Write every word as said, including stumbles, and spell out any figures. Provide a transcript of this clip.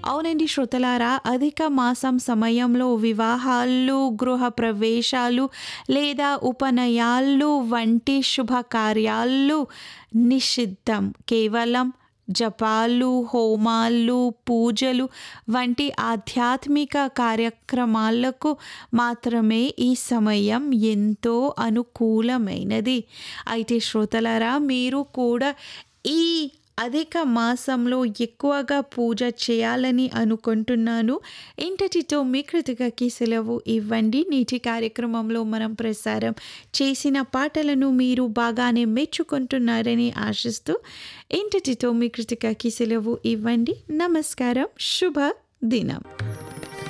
అవునండి శ్రోతలారా, అధిక మాసం సమయంలో వివాహాలు, గృహప్రవేశాలు లేదా ఉపనయనాలు వంటి శుభకార్యాలు నిషిద్ధం. కేవలం జపాలు, హోమాలు, పూజలు వంటి ఆధ్యాత్మిక కార్యక్రమాలకు మాత్రమే ఈ సమయం ఎంతో అనుకూలమైనది. అయితే శ్రోతలారా, మీరు కూడా ఈ అధిక మాసంలో ఎక్కువగా పూజ చేయాలని అనుకుంటున్నాను. ఇంతటితో మీ కృతికకి సెలవు ఇవ్వండి. నేటి కార్యక్రమంలో మనం ప్రసారం చేసిన పాటలను మీరు బాగానే మెచ్చుకుంటున్నారని ఆశిస్తూ ఇంతటితో మీ కృతికకి సెలవు ఇవ్వండి. నమస్కారం. శుభ దినం.